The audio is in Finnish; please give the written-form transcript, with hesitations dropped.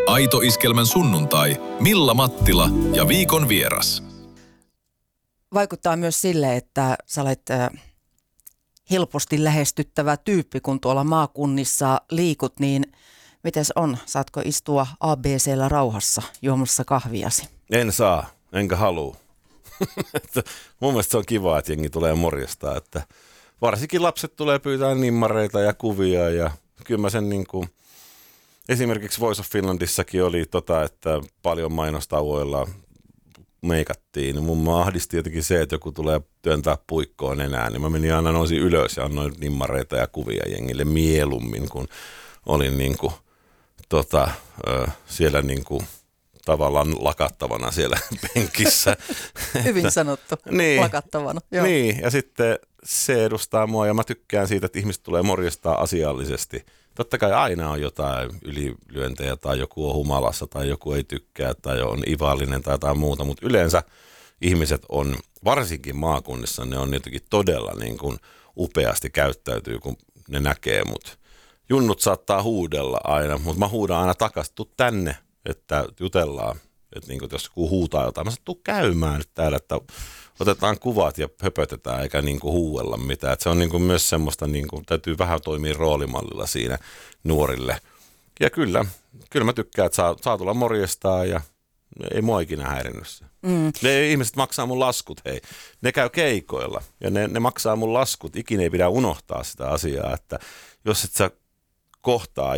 Aito Iskelmän sunnuntai, Milla Mattila ja viikon vieras. Vaikuttaa myös sille, että sä olet helposti lähestyttävä tyyppi, kun tuolla maakunnissa liikut, niin mites on? Saatko istua ABC:llä rauhassa juomassa kahviasi? En saa, enkä halua. Mun mielestä se on kiva, että jengi tulee morjestaa, että varsinkin lapset tulee pyytää nimmareita ja kuvia ja kyllä mä sen esimerkiksi Voice of Finlandissakin oli että paljon mainostauoilla meikattiin. Mun ahdisti jotenkin se, että joku tulee työntää puikkoon enää, niin mä menin aina nousin ylös ja annoin nimmareita ja kuvia jengille mieluummin, kun olin siellä tavallaan lakattavana siellä penkissä. Hyvin sanottu, niin, lakattavana. Joo. Niin, ja sitten se edustaa mua ja mä tykkään siitä, että ihmiset tulee morjestaa asiallisesti. Totta kai aina on jotain ylilyöntejä tai joku on humalassa tai joku ei tykkää tai on ivallinen tai jotain muuta, mutta yleensä ihmiset on, varsinkin maakunnissa, ne on jotenkin todella upeasti käyttäytyy, kun ne näkee mut. Junnut saattaa huudella aina, mutta mä huudan aina takaisin, tuu tänne, että jutellaan. Että jos joku huutaa jotain, mä sanon, tuu käymään nyt täällä, että otetaan kuvat ja höpötetään eikä huuella mitään. Et se on myös semmoista, täytyy vähän toimia roolimallilla siinä nuorille. Ja kyllä mä tykkään, että saa tulla morjestaa ja ei mua ikinä häirinnyt se. Ne ihmiset maksaa mun laskut, hei. Ne käy keikoilla ja ne maksaa mun laskut. Ikinä ei pidä unohtaa sitä asiaa, että jos et sä kohtaa